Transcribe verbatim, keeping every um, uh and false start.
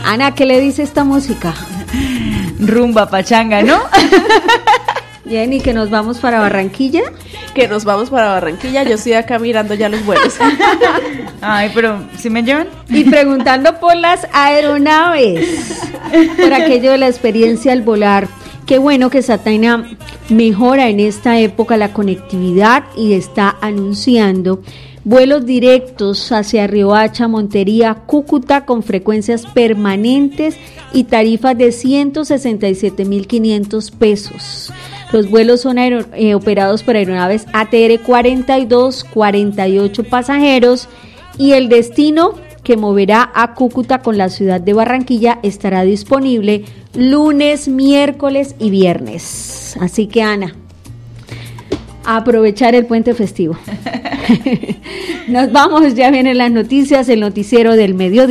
Ana, ¿qué le dice esta música? Rumba pachanga, ¿no? Bien, ¿y que nos vamos para Barranquilla? Que nos vamos para Barranquilla, yo estoy acá mirando ya los vuelos. Ay, pero ¿sí me llevan? Y preguntando por las aeronaves, por aquello de la experiencia al volar. Qué bueno que Sataina mejora en esta época la conectividad y está anunciando vuelos directos hacia Riohacha, Montería, Cúcuta con frecuencias permanentes y tarifas de ciento sesenta y siete mil quinientos pesos. Los vuelos son aer- eh, operados por aeronaves A T R cuarenta y dos, cuarenta y ocho pasajeros y el destino que moverá a Cúcuta con la ciudad de Barranquilla estará disponible lunes, miércoles y viernes. Así que, Ana, a aprovechar el puente festivo. Nos vamos, ya vienen las noticias, el noticiero del mediodía.